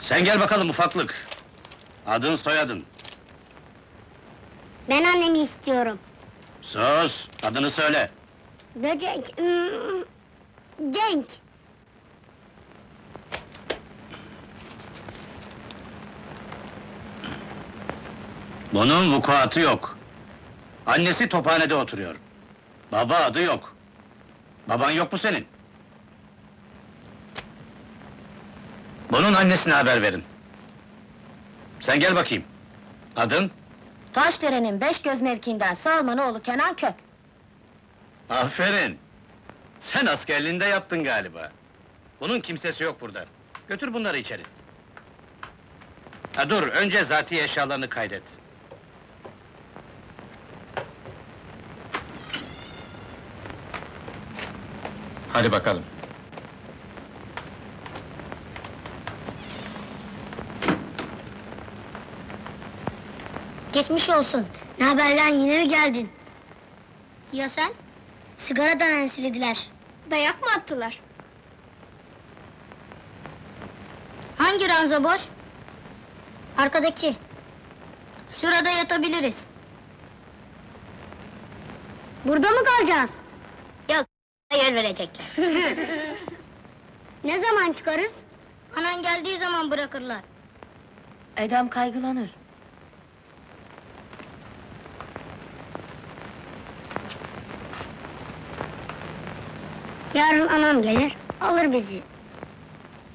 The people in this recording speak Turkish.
Sen gel bakalım ufaklık. Adın soyadın. Ben annemi istiyorum. Sus, adını söyle. Böcek... Cenk. Bunun vukuatı yok. Annesi tophanede oturuyor. Baba adı yok. Baban yok mu senin? Bunun annesine haber verin. Sen gel bakayım. Adın? Taşdere'nin Beşgöz mevkiinden Salmanoğlu Kenan Kök. Aferin! Sen askerliğinde yaptın galiba. Bunun kimsesi yok burada. Götür bunları içeri. Ha dur, önce zati eşyalarını kaydet. Hadi bakalım. Geçmiş olsun. Ne haber lan, yine mi geldin? Ya sen? Sigaradan enselediler. Dayak mı attılar? Hangi ranza boş? Arkadaki. Şurada yatabiliriz. Burada mı kalacağız? Yok, yer verecekler. Ne zaman çıkarız? Anan geldiği zaman bırakırlar. Edem kaygılanır. Yarın anam gelir, alır bizi.